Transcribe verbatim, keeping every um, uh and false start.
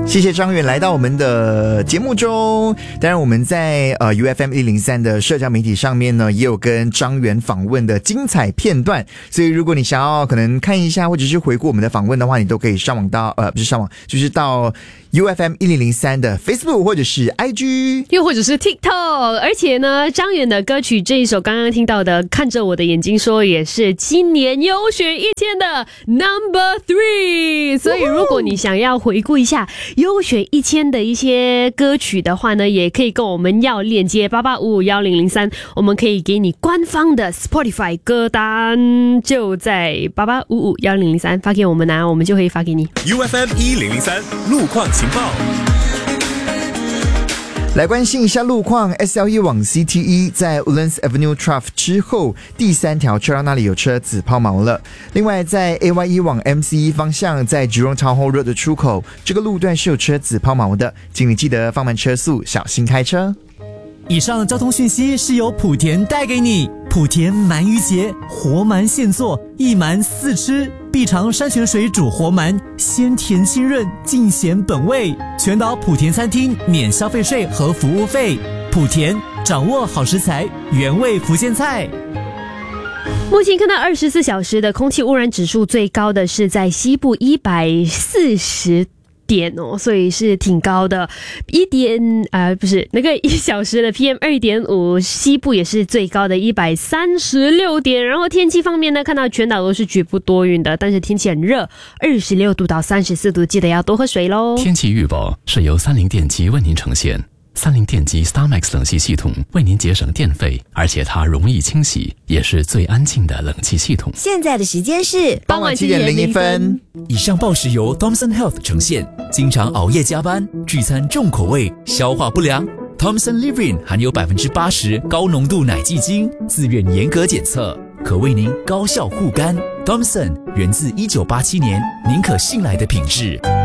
谢谢张远来到我们的节目中。当然我们在呃 U F M 一零三的社交媒体上面呢，也有跟张远访问的精彩片段，所以如果你想要可能看一下或者是回顾我们的访问的话，你都可以上网到呃不是上网就是到U F M 一零零三的 Facebook 或者是 I G 又或者是 TikTok。 而且呢，张远的歌曲这一首刚刚听到的看着我的眼睛说也是今年优选一千的 Number Three。 所以如果你想要回顾一下优选一千的一些歌曲的话呢，也可以跟我们要链接八八五五一零零三，我们可以给你官方的 Spotify 歌单，就在八八五五一零零三发给我们啊，我们就可以发给你。 U F M 一零零三路况情报。 来关心一下路况 ，S L E 往 C T E 在 Woodlands Avenue Trough 之后第三条车道那里有车子抛锚了。另外在 A Y E 往 M C E 方向，在 Jurong Town Hall Road 的出口，这个路段是有车子抛锚的，请你记得放慢车速，小心开车。 以上交通讯息是由莆田带给你。莆田鳗鱼节，活鳗现做，一鳗四吃，必尝山泉水煮活鳗，鲜甜清润，尽显本味。全岛莆田餐厅免消费税和服务费。莆田掌握好食材，原味福建菜。 目前看到二十四小时的空气污染指数最高的是在西部一百四十点哦，所以是挺高的。一点呃不是那个一小时的 P M 二点五， 西部也是最高的一百三十六点。然后天气方面呢，看到全岛都是局部多云的，但是天气很热，二十六度到三十四度，记得要多喝水咯。 天气预报是由三菱电机为您呈现。三菱电机 StarMax 冷气系统为您节省电费，而且它容易清洗，也是最安静的冷气系统。 现在的时间是傍晚七点零一分。 以上报时由 Thomson Health 呈现。经常熬夜加班，聚餐重口味，消化不良。Thomson Livrin 含有百分之八十高浓度奶蓟精，自愿严格检测，可为您高效护肝。Thomson 源自一九八七年，您可信赖的品质。